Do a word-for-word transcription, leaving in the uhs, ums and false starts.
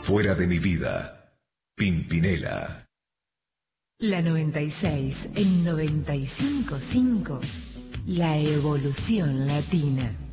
Fuera de mi vida, Pimpinela. La noventa y seis en noventa y cinco punto cinco, la evolución latina.